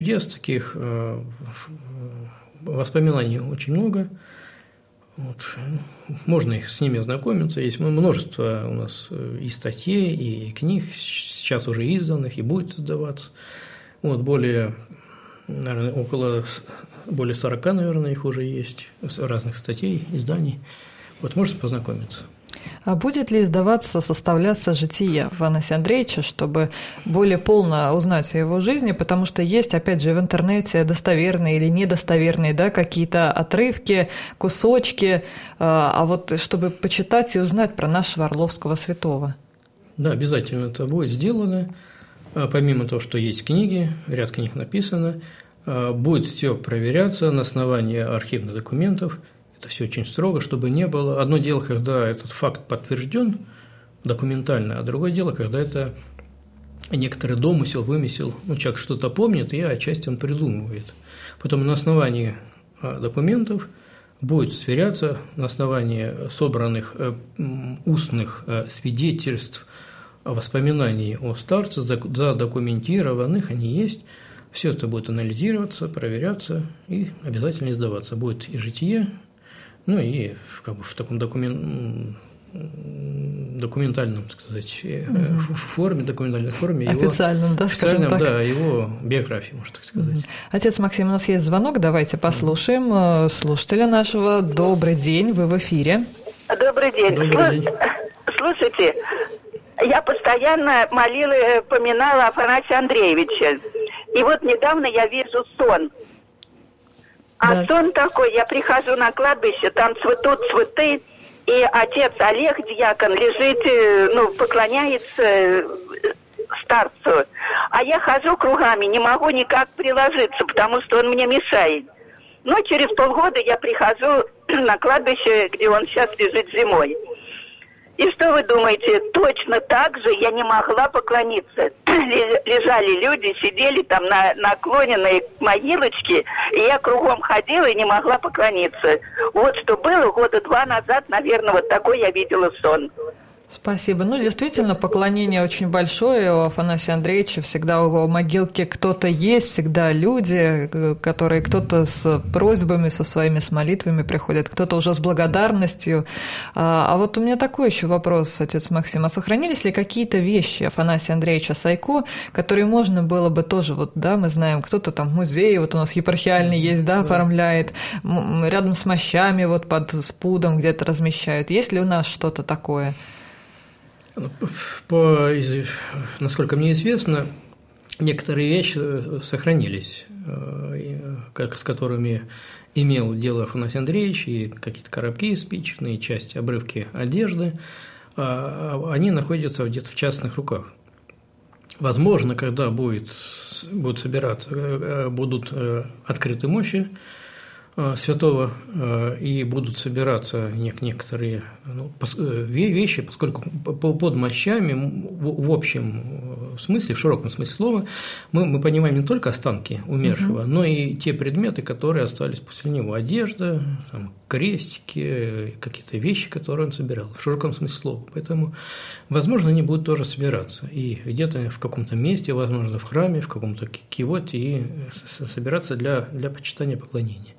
чудес, таких воспоминаний очень много. Вот. Можно их с ними ознакомиться. Есть множество у нас и статей, и книг, сейчас уже изданных, и будет издаваться. Вот, более 40, наверное, их уже есть, разных статей, изданий. Вот, можете познакомиться. А будет ли издаваться, составляться житие Афанасия Андреевича, чтобы более полно узнать о его жизни, потому что есть, опять же, в интернете достоверные или недостоверные, да, какие-то отрывки, кусочки, а вот чтобы почитать и узнать про нашего Орловского святого? Да, обязательно это будет сделано. Помимо того, что есть книги, ряд книг написано, будет все проверяться на основании архивных документов. Это все очень строго, чтобы не было. Одно дело, когда этот факт подтвержден документально, а другое дело, когда это некоторый домысел, вымысел. Человек что-то помнит, и отчасти он придумывает. Потом на основании документов будет сверяться, на основании собранных устных свидетельств, воспоминаний о старце, задокументированных, они есть. Все это будет анализироваться, проверяться и обязательно издаваться. Будет и житие, и в таком документальном, так сказать, документальной форме. Официальном, да, скажем так. Да, его биографии, можно так сказать. Отец Максим, у нас есть звонок, давайте послушаем слушателя нашего. Добрый день, вы в эфире. Добрый день. Слушайте, я постоянно поминала Афанасия Андреевича. И вот недавно я вижу сон. А сон такой, я прихожу на кладбище, там цветут цветы, и отец Олег, диакон, лежит, поклоняется старцу. А я хожу кругами, не могу никак приложиться, потому что он мне мешает. Но через полгода я прихожу на кладбище, где он сейчас лежит зимой. И что вы думаете, точно так же я не могла поклониться. Лежали люди, сидели там наклоненные могилочки, и я кругом ходила и не могла поклониться. Вот что было года 2 назад, наверное, вот такой я видела сон. Спасибо. Действительно, поклонение очень большое у Афанасия Андреевича. Всегда у его могилки кто-то есть, всегда люди, которые кто-то с просьбами, со своими, с молитвами приходят, кто-то уже с благодарностью. А вот у меня такой еще вопрос, отец Максим. А сохранились ли какие-то вещи Афанасия Андреевича Сайко, которые можно было бы тоже, мы знаем, кто-то там в музее, вот у нас епархиальный есть, оформляет, рядом с мощами, под спудом где-то размещают. Есть ли у нас что-то такое? Насколько мне известно, некоторые вещи сохранились, с которыми имел дело Афанасий Андреевич, и какие-то коробки спичечные, части, обрывки одежды, они находятся где-то в частных руках. Возможно, когда будут открыты мощи святого, и будут собираться некоторые вещи, поскольку под мощами в общем смысле, в широком смысле слова, мы понимаем не только останки умершего, но и те предметы, которые остались после него. Одежда, крестики, какие-то вещи, которые он собирал, в широком смысле слова. Поэтому, возможно, они будут тоже собираться. И где-то в каком-то месте, возможно, в храме, в каком-то кивоте, и собираться для почитания, поклонения.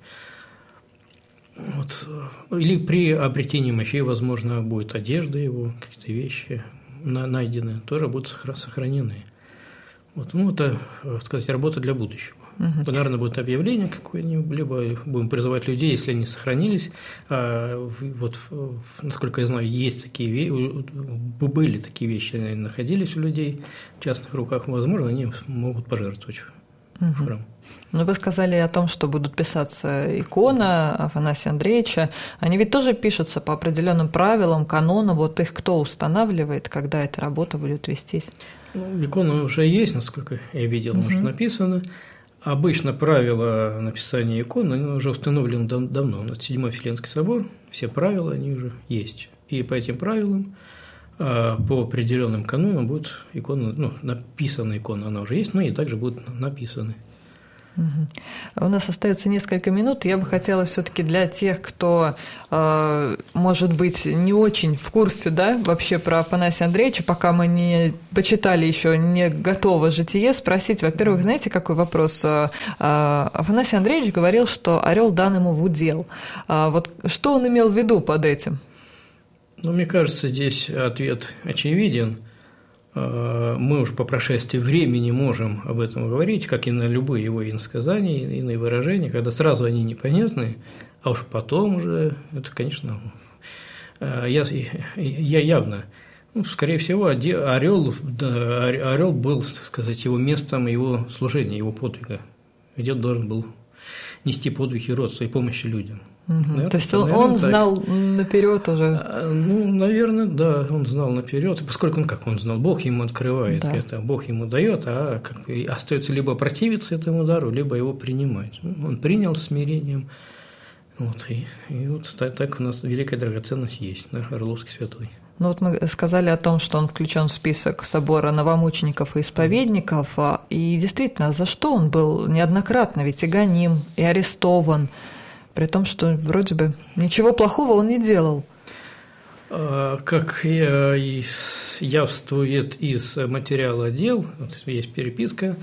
Или при обретении мощей, возможно, будет одежда его, какие-то вещи найдены, тоже будут сохранены. Это, так сказать, работа для будущего. Наверное, будет объявление какое-нибудь, либо будем призывать людей, если они сохранились. Насколько я знаю, есть были такие вещи, они находились у людей в частных руках, возможно, они могут пожертвовать в храм. Вы сказали о том, что будут писаться иконы Афанасия Андреевича. Они ведь тоже пишутся по определенным правилам, канонам. Их кто устанавливает, когда эта работа будет вестись? Иконы уже есть, насколько я видел, уже написано. Обычно правила написания икон они уже установлены давно. Седьмой Вселенский собор, все правила, они уже есть. И по этим правилам, по определенным канонам будет икона, написана икона, она уже есть, но и также будут написаны. У нас остается несколько минут. Я бы хотела все-таки для тех, кто, может быть, не очень в курсе, да, вообще про Афанасия Андреевича, пока мы не почитали еще не готово житие, спросить, во-первых, знаете, какой вопрос? Афанасий Андреевич говорил, что орел дан ему в удел. Вот что он имел в виду под этим? Ну, мне кажется, здесь ответ очевиден. Мы уж по прошествии времени можем об этом говорить, как и на любые его иносказания, иные выражения, когда сразу они непонятны, а уж потом уже, это, конечно, я явно, скорее всего, орел был, так сказать, его местом, его служения, его подвига, где он должен был нести подвиг и род своей помощи людям. Наверное, то есть он знал наперед уже? Ну, наверное, да, он знал наперед, поскольку он знал, Бог ему открывает это, Бог ему дает, а остается либо противиться этому дару, либо его принимать. Он принял с смирением, и вот так у нас великая драгоценность есть, наш Орловский святой. Ну вот мы сказали о том, что он включен в список собора новомучеников и исповедников, и действительно, за что он был неоднократно ведь и гоним, и арестован, при том, что вроде бы ничего плохого он не делал. Как явствует из материала дел, вот есть переписка,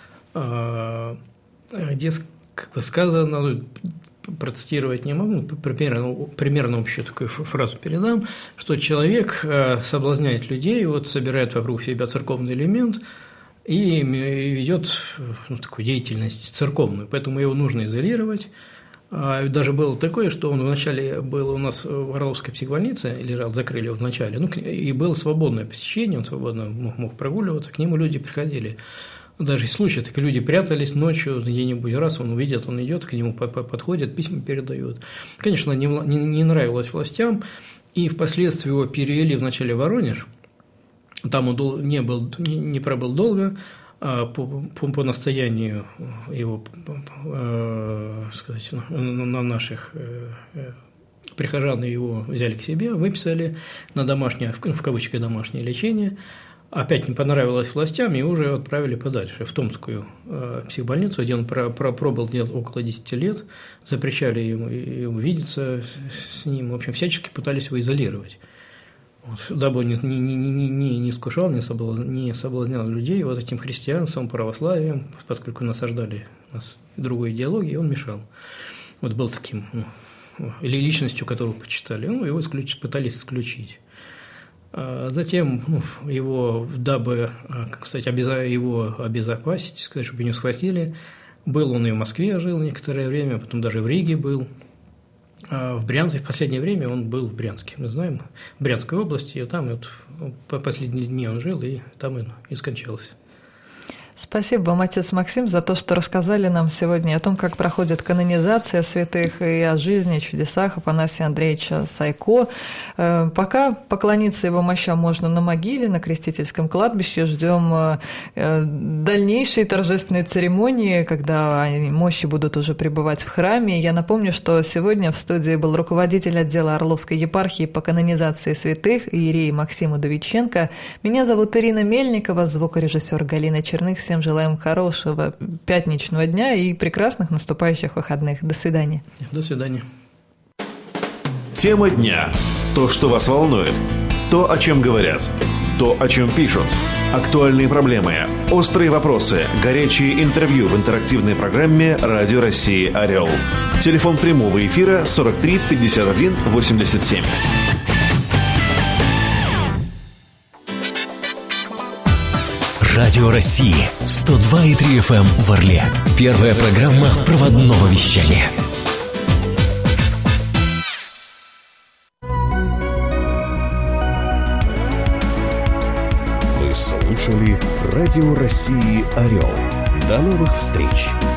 где сказано, процитировать не могу, примерно общую такую фразу передам, что человек соблазняет людей, вот собирает вокруг себя церковный элемент и ведет такую деятельность церковную, поэтому его нужно изолировать. Даже было такое, что он вначале был у нас в Орловской психбольнице, лежал, закрыли его вначале, и было свободное посещение, он свободно мог прогуливаться, к нему люди приходили. Даже случаи, так люди прятались ночью, где-нибудь раз он увидит, он идет, к нему подходит, письма передает. Конечно, не нравилось властям, и впоследствии его перевели вначале в Воронеж, там он не пробыл долго, по настоянию его, сказать, на наших прихожан его взяли к себе, выписали на домашнее, в кавычках, домашнее лечение. Опять не понравилось властям, и уже отправили подальше, в Томскую психбольницу, где он пробыл около 10 лет, запрещали ему видеться с ним, в общем, всячески пытались его изолировать. Дабы он не искушал, не соблазнял людей вот этим христианством, православием, поскольку насаждали нас другой идеологии, он мешал. Вот был таким личностью, которую почитали, его пытались исключить. Затем его, дабы, кстати, его обезопасить, сказать, чтобы не схватили, был он и в Москве жил некоторое время, потом даже в Риге был. В Брянске, в последнее время он был в Брянске, мы знаем, в Брянской области, и там по последние дни он жил, и там и скончался. Спасибо вам, отец Максим, за то, что рассказали нам сегодня о том, как проходит канонизация святых и о жизни и чудесах Афанасия Андреевича Сайко. Пока поклониться его мощам можно на могиле, на Крестительском кладбище. Ждем дальнейшие торжественные церемонии, когда мощи будут уже пребывать в храме. Я напомню, что сегодня в студии был руководитель отдела Орловской епархии по канонизации святых иерей Максим Удовиченко. Меня зовут Ирина Мельникова, звукорежиссер Галина Черных. Всем желаем хорошего пятничного дня и прекрасных наступающих выходных. До свидания. До свидания. Тема дня. То, что вас волнует. То, о чем говорят. То, о чем пишут. Актуальные проблемы. Острые вопросы. Горячие интервью в интерактивной программе «Радио России Орел». Телефон прямого эфира 43 51 87. Радио России 102,3 FM в Орле. Первая программа проводного вещания. Вы слушали Радио России Орел. До новых встреч!